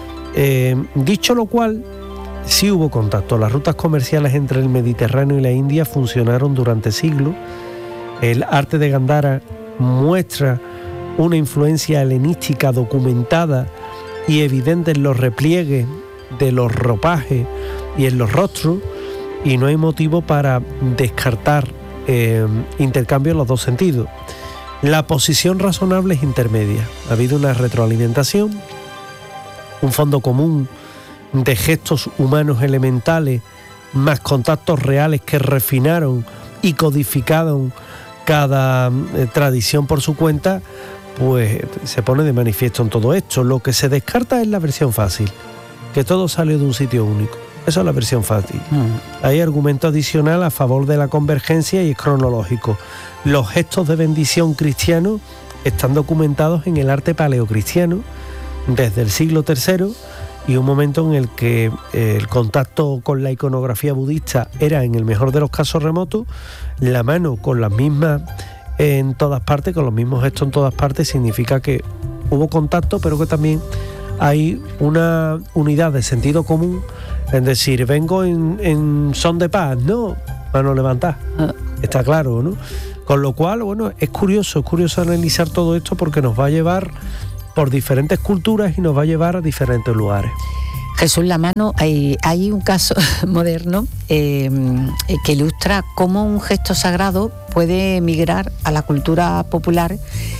Dicho lo cual, sí hubo contacto. Las rutas comerciales entre el Mediterráneo y la India funcionaron durante siglos. El arte de Gandhara muestra una influencia helenística documentada y evidente en los repliegues de los ropajes y en los rostros, y no hay motivo para descartar intercambio en los dos sentidos. La posición razonable es intermedia. Ha habido una retroalimentación, un fondo común de gestos humanos elementales, más contactos reales que refinaron y codificaron cada tradición por su cuenta, pues se pone de manifiesto en todo esto. Lo que se descarta es la versión fácil, que todo salió de un sitio único. Esa es la versión fácil. Hay argumento adicional a favor de la convergencia y es cronológico. Los gestos de bendición cristianos están documentados en el arte paleocristiano desde el siglo III, y un momento en el que el contacto con la iconografía budista era en el mejor de los casos remoto. La mano con las mismas en todas partes, con los mismos gestos en todas partes, significa que hubo contacto, pero que también hay una unidad de sentido común, es decir, vengo en son de paz, ¿no? Mano levantada, está claro, ¿no? Con lo cual, bueno, es curioso analizar todo esto, porque nos va a llevar por diferentes culturas y nos va a llevar a diferentes lugares. Jesús, la mano, hay un caso moderno que ilustra cómo un gesto sagrado puede migrar a la cultura popular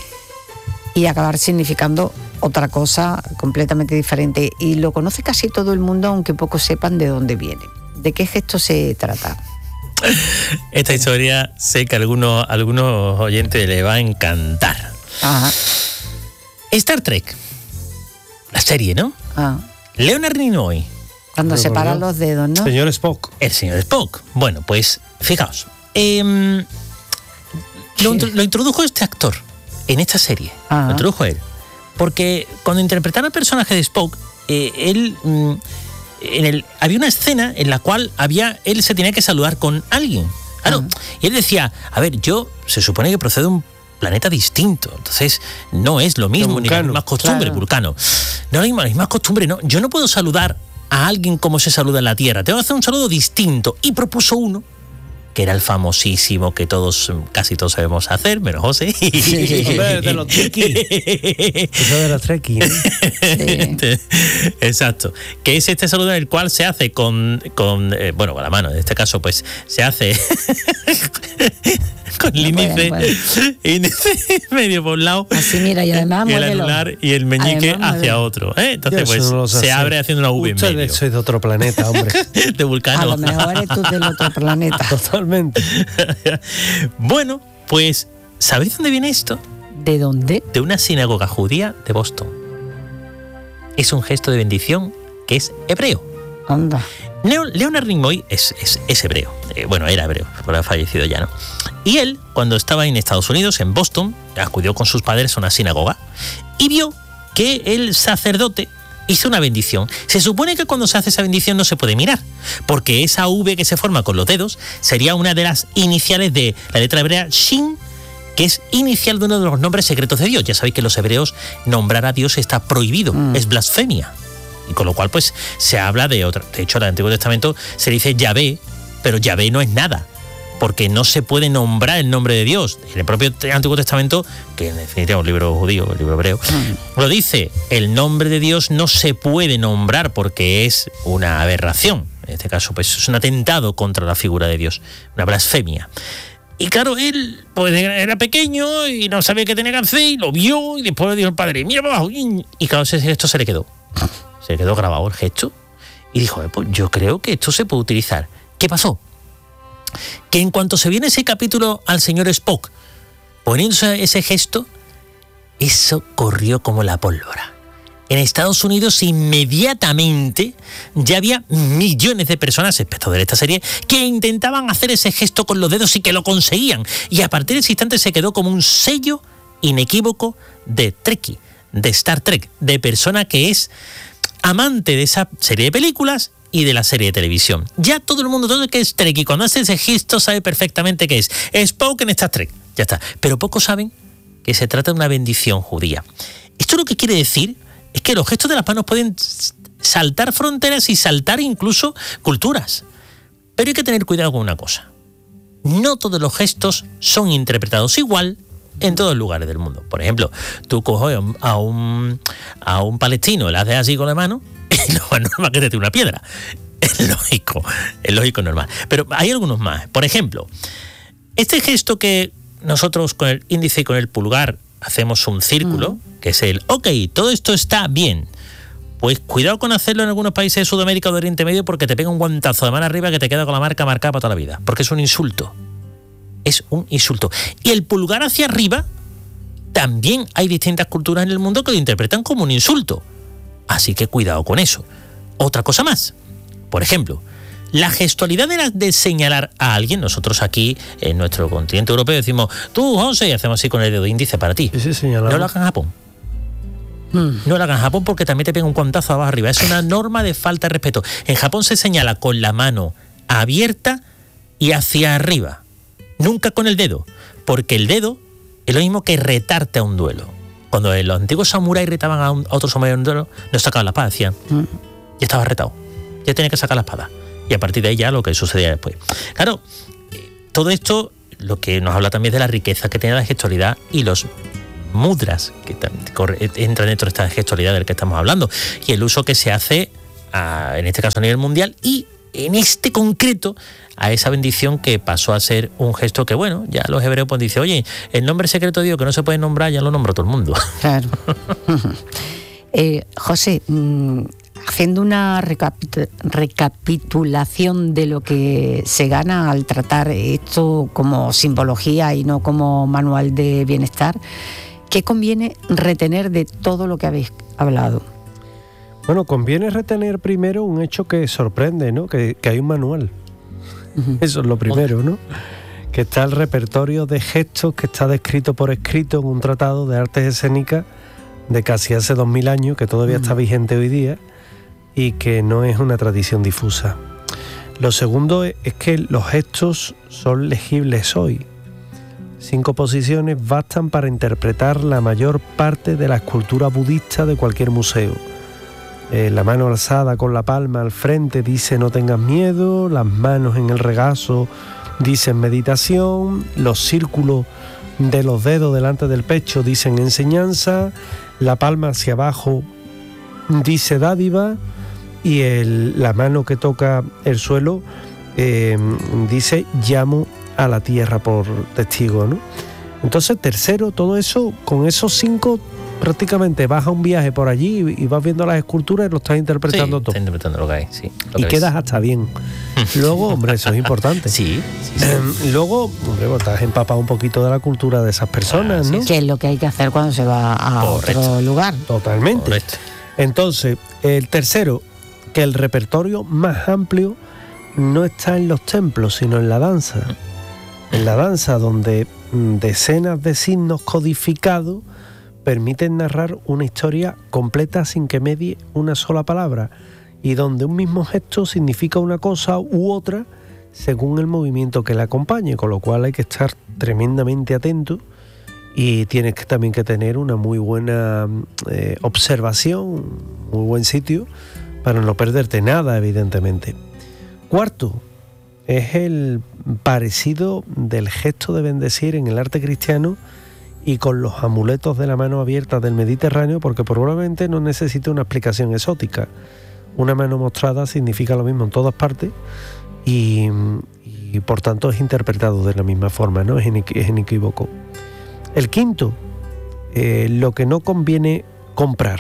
y acabar significando otra cosa completamente diferente. Y lo conoce casi todo el mundo, aunque pocos sepan de dónde viene. ¿De qué gesto se trata? Esta historia sé que a algunos oyentes le va a encantar. Ajá. Star Trek, la serie, ¿no? Leonard Nimoy. Cuando separan los dedos, ¿no? Señor Spock. El señor Spock. Bueno, pues fijaos. Lo introdujo este actor en esta serie. Lo introdujo él. Porque cuando interpretaba el personaje de Spock, había una escena en la cual él se tenía que saludar con alguien. Claro. Y él decía, a ver, yo se supone que procedo de un planeta distinto, entonces no es lo mismo, ni las mismas costumbres, claro. Vulcano. No es las mismas costumbres, no. Yo no puedo saludar a alguien como se saluda en la Tierra, tengo que hacer un saludo distinto. Y propuso uno, que era el famosísimo que casi todos sabemos hacer, menos José. Sí, hombre, de los Trekkies. Eso de los Trekkies, ¿no? Sí. Exacto. Que es este saludo en el cual se hace con la mano. En este caso, pues, se hace con el índice medio por un lado. Así, mira, y además y el anular y el meñique hacia otro. Entonces, pues, no se abre haciendo una V en medio. Soy de otro planeta, hombre. De Vulcano. A lo mejor eres tú del otro planeta. Totalmente. Bueno, pues, ¿sabéis dónde viene esto? ¿De dónde? De una sinagoga judía de Boston. Es un gesto de bendición que es hebreo. Anda. Leonard Nimoy es hebreo. Era hebreo, pero ha fallecido ya, ¿no? Y él, cuando estaba en Estados Unidos, en Boston, acudió con sus padres a una sinagoga y vio que el sacerdote hizo una bendición. Se supone que cuando se hace esa bendición no se puede mirar, porque esa V que se forma con los dedos sería una de las iniciales de la letra hebrea Shin, que es inicial de uno de los nombres secretos de Dios. Ya sabéis que los hebreos nombrar a Dios está prohibido, es blasfemia. Y con lo cual, pues, se habla de otra. De hecho, en el Antiguo Testamento se dice Yahvé, pero Yahvé no es nada, porque no se puede nombrar el nombre de Dios. En el propio Antiguo Testamento, que en definitiva es un libro judío, el libro hebreo, lo dice, el nombre de Dios no se puede nombrar porque es una aberración. En este caso, pues, es un atentado contra la figura de Dios, una blasfemia. Y claro, él pues era pequeño y no sabía qué tenía que hacer, y lo vio, y después le dijo al padre, mira para abajo, y claro, ese gesto se le quedó grabado el gesto, y dijo, pues yo creo que esto se puede utilizar. ¿Qué pasó? Que en cuanto se viene ese capítulo al señor Spock poniéndose ese gesto, eso corrió como la pólvora. En Estados Unidos inmediatamente ya había millones de personas, espectadores de esta serie, que intentaban hacer ese gesto con los dedos y que lo conseguían. Y a partir de ese instante se quedó como un sello inequívoco de Trekkie, de Star Trek, de persona que es amante de esa serie de películas y de la serie de televisión. Ya todo el mundo, todo el que es Trekkie, cuando hace ese gesto sabe perfectamente qué es. Spock en Star Trek, ya está. Pero pocos saben que se trata de una bendición judía. Esto lo que quiere decir es que los gestos de las manos pueden saltar fronteras y saltar incluso culturas. Pero hay que tener cuidado con una cosa. No todos los gestos son interpretados igual en todos los lugares del mundo. Por ejemplo, tú coges a un palestino, le haces así con la mano y lo más normal que te tire una piedra. Es lógico, normal. Pero hay algunos más. Por ejemplo, este gesto que nosotros con el índice y con el pulgar hacemos un círculo, que es el ok, todo esto está bien. Pues cuidado con hacerlo en algunos países de Sudamérica o de Oriente Medio, porque te pega un guantazo de mano arriba que te queda con la marca marcada para toda la vida. Porque es un insulto. Es un insulto. Y el pulgar hacia arriba, también hay distintas culturas en el mundo que lo interpretan como un insulto. Así que cuidado con eso. Otra cosa más. Por ejemplo, la gestualidad de señalar a alguien. Nosotros aquí, en nuestro continente europeo, decimos, tú, José, y hacemos así con el dedo índice para ti. Sí, no lo hagan en Japón. No lo hagan en Japón porque también te pega un guantazo abajo arriba. Es una norma de falta de respeto. En Japón se señala con la mano abierta y hacia arriba. Nunca con el dedo. Porque el dedo es lo mismo que retarte a un duelo. Cuando los antiguos samuráis retaban a otro samurái en un duelo, no sacaban la espada, decían, ya estaba retado. Ya tenía que sacar la espada. Y a partir de ahí ya lo que sucedía después. Claro, todo esto lo que nos habla también de la riqueza que tiene la gestualidad y los mudras que entran dentro de esta gestualidad del que estamos hablando, y el uso que se hace en este caso a nivel mundial, y en este concreto a esa bendición que pasó a ser un gesto que, bueno, ya los hebreos pues dicen, oye, el nombre secreto de Dios que no se puede nombrar, ya lo nombró todo el mundo. Claro. José, haciendo una recapitulación de lo que se gana al tratar esto como simbología y no como manual de bienestar, ¿qué conviene retener de todo lo que habéis hablado? Bueno, conviene retener primero un hecho que sorprende, ¿no? Que hay un manual. Eso es lo primero, ¿no? Que está el repertorio de gestos que está descrito por escrito en un tratado de artes escénicas de casi hace 2000 años, que todavía está vigente hoy día y que no es una tradición difusa. Lo segundo es que los gestos son legibles hoy. 5 posiciones bastan para interpretar la mayor parte de la escultura budista de cualquier museo. La mano alzada con la palma al frente dice no tengas miedo, las manos en el regazo dicen meditación, los círculos de los dedos delante del pecho dicen enseñanza, la palma hacia abajo dice dádiva y la mano que toca el suelo dice llamo a la tierra por testigo, ¿no? Entonces, tercero, todo eso, con esos 5 prácticamente vas a un viaje por allí y vas viendo las esculturas y lo estás interpretando todo. Estás interpretando lo que hay, sí. Y quedas hasta bien. Luego, hombre, eso es importante. Sí. Luego, hombre, pues estás empapado un poquito de la cultura de esas personas, ¿no? ¿Qué es lo que hay que hacer cuando se va a otro lugar? Totalmente. Correcto. Entonces, el tercero, que el repertorio más amplio no está en los templos, sino en la danza. En la danza, donde decenas de signos codificados permiten narrar una historia completa sin que medie una sola palabra y donde un mismo gesto significa una cosa u otra según el movimiento que le acompañe, con lo cual hay que estar tremendamente atento y tienes que también que tener una muy buena observación, muy buen sitio para no perderte nada, evidentemente. Cuarto, es el parecido del gesto de bendecir en el arte cristiano y con los amuletos de la mano abierta del Mediterráneo, porque probablemente no necesite una explicación exótica. Una mano mostrada significa lo mismo en todas partes y por tanto es interpretado de la misma forma, ¿no? Es inequívoco. El quinto, lo que no conviene comprar.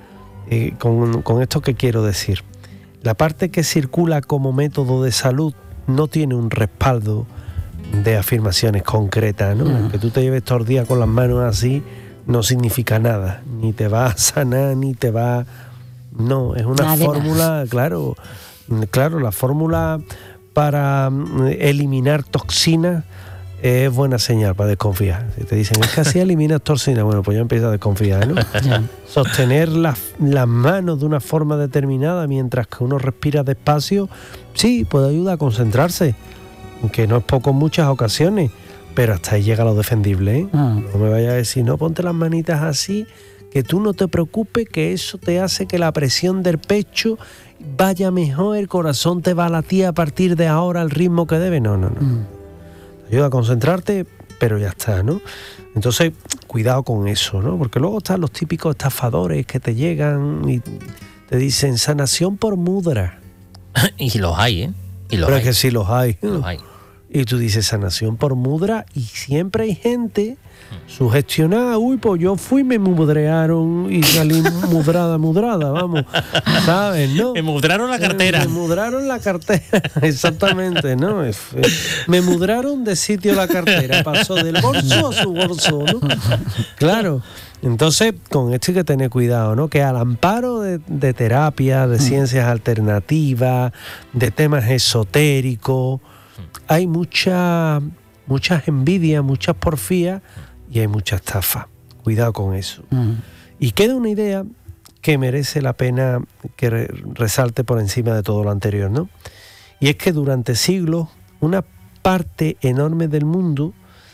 Con esto que quiero decir, la parte que circula como método de salud no tiene un respaldo de afirmaciones concretas, ¿no? Que tú te lleves todo el día con las manos así no significa nada, ni te va a sanar, ni te va... No, es una fórmula, claro, la fórmula para eliminar toxinas es buena señal para desconfiar. Si te dicen, es que así eliminas toxinas, bueno, pues ya empiezas a desconfiar, ¿no? Sostener las manos de una forma determinada mientras que uno respira despacio, sí, puede ayudar a concentrarse, que no es poco en muchas ocasiones, pero hasta ahí llega lo defendible, ¿eh? No me vayas a decir, no, ponte las manitas así, que tú no te preocupes, que eso te hace que la presión del pecho vaya mejor, el corazón te va a latir a partir de ahora al ritmo que debe. No. Te ayuda a concentrarte, pero ya está, ¿no? Entonces, cuidado con eso, ¿no? Porque luego están los típicos estafadores que te llegan y te dicen sanación por mudra. Y los hay, ¿eh? Pero es que sí los hay. Los hay. Y tú dices sanación por mudra y siempre hay gente sugestionada. Uy, pues yo fui, me mudrearon y salí mudrada, vamos. ¿Sabes, no? Me mudraron la cartera. Me mudraron la cartera, exactamente, ¿no? Me mudraron de sitio la cartera. Pasó del bolso a su bolso, ¿no? Claro. Entonces, con esto hay que tener cuidado, ¿no? Que al amparo de terapia, de ciencias alternativas, de temas esotéricos, hay muchas envidias, muchas porfías y hay mucha estafa. Cuidado con eso. Y queda una idea que merece la pena que resalte por encima de todo lo anterior, ¿no? Y es que durante siglos una parte enorme del mundo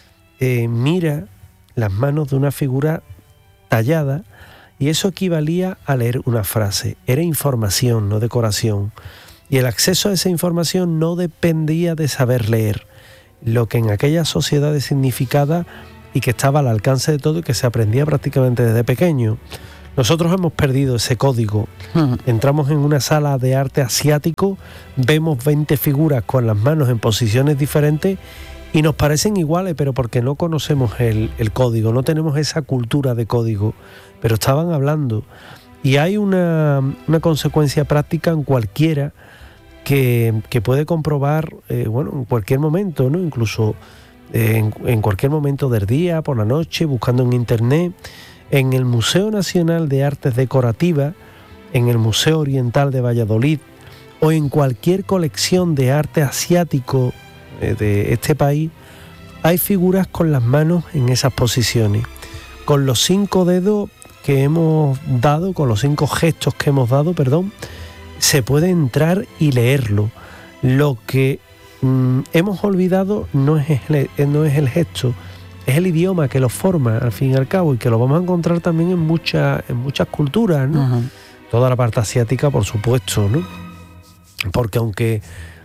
mira las manos de una figura tallada y eso equivalía a leer una frase. Era información, no decoración. Y el acceso a esa información no dependía de saber leer, lo que en aquellas sociedades significaba y que estaba al alcance de todo y que se aprendía prácticamente desde pequeño. Nosotros hemos perdido ese código. Entramos en una sala de arte asiático, vemos 20 figuras con las manos en posiciones diferentes y nos parecen iguales, pero porque no conocemos el código, no tenemos esa cultura de código, pero estaban hablando. Y hay una consecuencia práctica en cualquiera que puede comprobar, en cualquier momento, ¿no? Incluso en cualquier momento del día, por la noche, buscando en internet, en el Museo Nacional de Artes Decorativas, en el Museo Oriental de Valladolid o en cualquier colección de arte asiático de este país, hay figuras con las manos en esas posiciones, con los 5 dedos que hemos dado, con los 5 gestos que hemos dado, se puede entrar y leerlo. Lo que hemos olvidado no es el gesto, es el idioma que lo forma al fin y al cabo y que lo vamos a encontrar también en muchas culturas, ¿no? Toda la parte asiática, por supuesto, ¿no? Porque aunque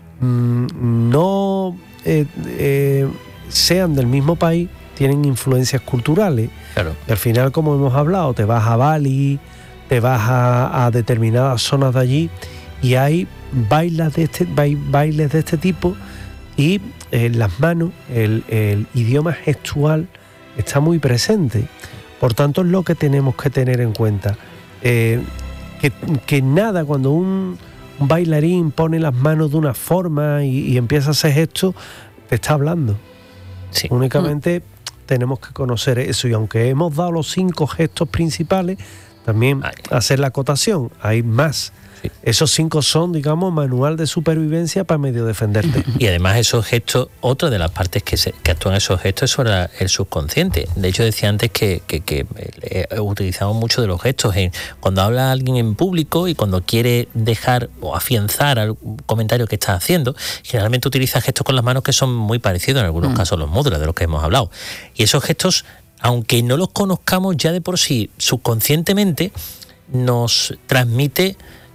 no sean del mismo país, tienen influencias culturales. Claro. Y al final, como hemos hablado, te vas a Bali, te vas a determinadas zonas de allí y hay bailes de este tipo y las manos, el idioma gestual está muy presente. Por tanto, es lo que tenemos que tener en cuenta. Que nada, cuando un bailarín pone las manos de una forma y empieza a hacer gestos, te está hablando. Sí. Únicamente tenemos que conocer eso y aunque hemos dado los 5 gestos principales, también hacer la acotación, hay más. Sí. Esos 5 son, digamos, manual de supervivencia para medio defenderte. Y además esos gestos, otra de las partes que actúan esos gestos es sobre el subconsciente. De hecho, decía antes que utilizamos mucho de los gestos cuando habla alguien en público y cuando quiere dejar o afianzar algún comentario que está haciendo, generalmente utiliza gestos con las manos que son muy parecidos, en algunos casos los mudras de los que hemos hablado. Y esos gestos, aunque no los conozcamos ya de por sí, subconscientemente nos transmite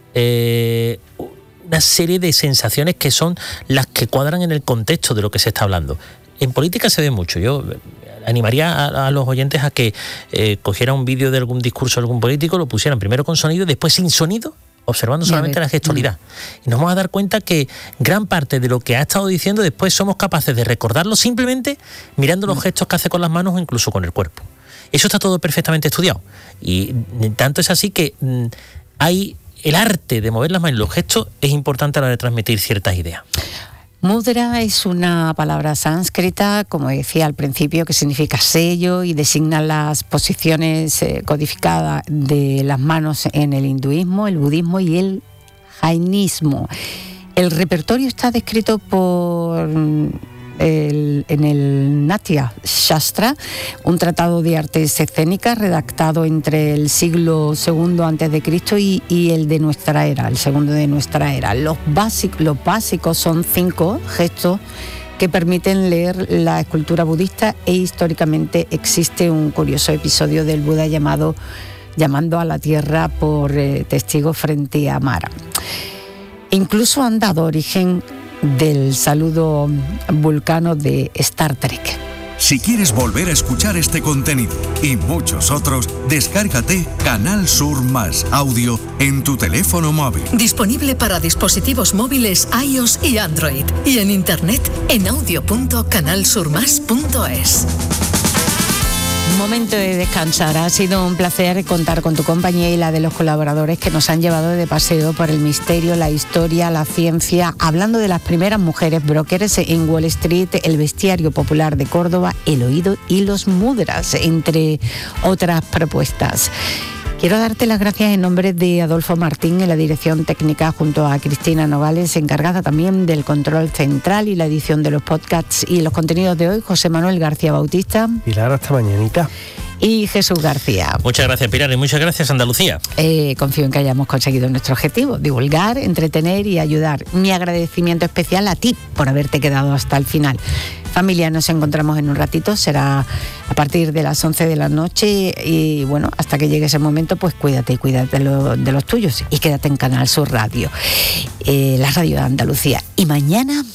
una serie de sensaciones que son las que cuadran en el contexto de lo que se está hablando. En política se ve mucho. Yo animaría a los oyentes a que cogieran un vídeo de algún discurso de algún político, lo pusieran primero con sonido y después sin sonido, observando solamente la gestualidad. Y nos vamos a dar cuenta que gran parte de lo que ha estado diciendo después somos capaces de recordarlo simplemente mirando los gestos que hace con las manos o incluso con el cuerpo. Eso está todo perfectamente estudiado. Y tanto es así que hay el arte de mover las manos y los gestos es importante a la hora de transmitir ciertas ideas. Mudra es una palabra sánscrita, como decía al principio, que significa sello y designa las posiciones codificadas de las manos en el hinduismo, el budismo y el jainismo. El repertorio está descrito en el Natya Shastra, un tratado de artes escénicas redactado entre el siglo II a.C. y el de nuestra era, el segundo de nuestra era. Los básicos son 5 gestos que permiten leer la escultura budista, e históricamente existe un curioso episodio del Buda llamando a la tierra por testigo frente a Mara. Incluso han dado origen del saludo vulcano de Star Trek. Si quieres volver a escuchar este contenido y muchos otros, descárgate Canal Sur Más Audio en tu teléfono móvil. Disponible para dispositivos móviles iOS y Android. Y en internet en audio.canalsurmas.es. Momento de descansar. Ha sido un placer contar con tu compañía y la de los colaboradores que nos han llevado de paseo por el misterio, la historia, la ciencia, hablando de las primeras mujeres brokers en Wall Street, el bestiario popular de Córdoba, el oído y los mudras, entre otras propuestas. Quiero darte las gracias en nombre de Adolfo Martín en la dirección técnica, junto a Cristina Nogales, encargada también del control central y la edición de los podcasts y los contenidos de hoy, José Manuel García Bautista. Pilar, hasta mañanita. Y Jesús García. Muchas gracias, Pilar, y muchas gracias, Andalucía. Confío en que hayamos conseguido nuestro objetivo, divulgar, entretener y ayudar. Mi agradecimiento especial a ti por haberte quedado hasta el final. Familia, nos encontramos en un ratito, será a partir de las 11 de la noche y bueno, hasta que llegue ese momento, pues cuídate de los tuyos y quédate en Canal Sur Radio, la radio de Andalucía. Y mañana